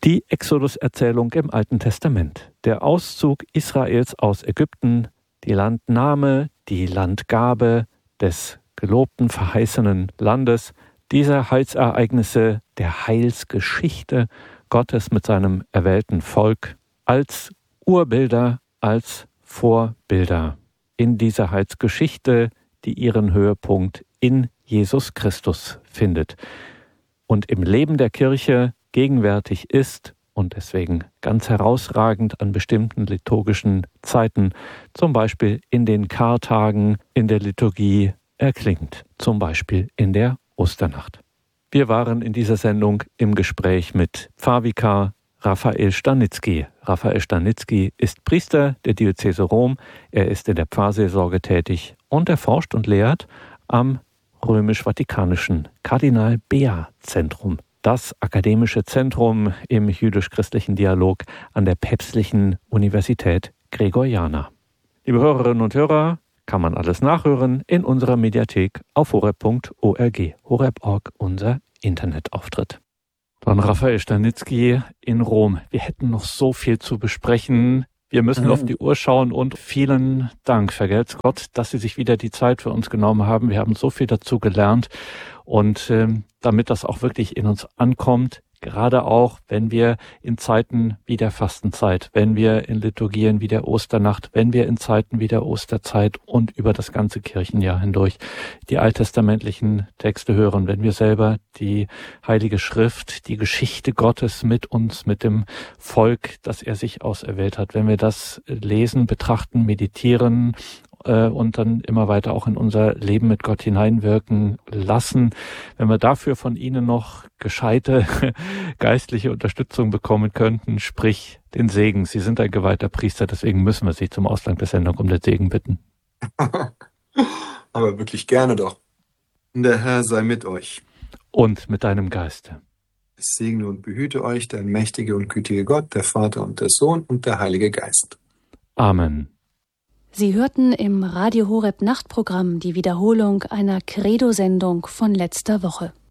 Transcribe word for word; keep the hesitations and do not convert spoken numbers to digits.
Die Exodus-Erzählung im Alten Testament. Der Auszug Israels aus Ägypten, die Landnahme, die Landgabe des gelobten, verheißenen Landes, diese Heilsereignisse der Heilsgeschichte Gottes mit seinem erwählten Volk als Urbilder, als Vorbilder in dieser Heilsgeschichte, die ihren Höhepunkt in Jesus Christus findet und im Leben der Kirche gegenwärtig ist und deswegen ganz herausragend an bestimmten liturgischen Zeiten, zum Beispiel in den Kartagen in der Liturgie erklingt, zum Beispiel in der Osternacht. Wir waren in dieser Sendung im Gespräch mit Pfarrvikar Raphael Stanitzky. Raphael Stanitzky ist Priester der Diözese Rom, er ist in der Pfarrseelsorge tätig und er forscht und lehrt am römisch-vatikanischen Kardinal-Bea-Zentrum, das akademische Zentrum im jüdisch-christlichen Dialog an der Päpstlichen Universität Gregoriana. Liebe Hörerinnen und Hörer, kann man alles nachhören in unserer Mediathek auf horeb punkt org. horeb punkt org, unser Internetauftritt. Don Raphael Stanitzky in Rom. Wir hätten noch so viel zu besprechen. Wir müssen mhm. auf die Uhr schauen und vielen Dank, vergelt's Gott, dass Sie sich wieder die Zeit für uns genommen haben. Wir haben so viel dazu gelernt und äh, damit das auch wirklich in uns ankommt, gerade auch, wenn wir in Zeiten wie der Fastenzeit, wenn wir in Liturgien wie der Osternacht, wenn wir in Zeiten wie der Osterzeit und über das ganze Kirchenjahr hindurch die alttestamentlichen Texte hören, wenn wir selber die Heilige Schrift, die Geschichte Gottes mit uns, mit dem Volk, das er sich auserwählt hat, wenn wir das lesen, betrachten, meditieren und dann immer weiter auch in unser Leben mit Gott hineinwirken lassen. Wenn wir dafür von Ihnen noch gescheite geistliche Unterstützung bekommen könnten, sprich den Segen. Sie sind ein geweihter Priester, deswegen müssen wir Sie zum Ausgang der Sendung um den Segen bitten. Aber wirklich gerne doch. Der Herr sei mit euch. Und mit deinem Geiste. Es segne und behüte euch der mächtige und gütige Gott, der Vater und der Sohn und der Heilige Geist. Amen. Sie hörten im Radio Horeb Nachtprogramm die Wiederholung einer Credo-Sendung von letzter Woche.